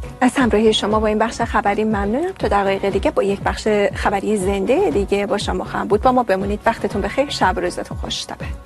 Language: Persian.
از همراهی شما با این بخش خبری ممنونم. تا دقایق دیگه با یک بخش خبری زنده دیگه با شما خواهم بود. با ما بمونید. وقتتون بخیر. شب و روزتون خوش.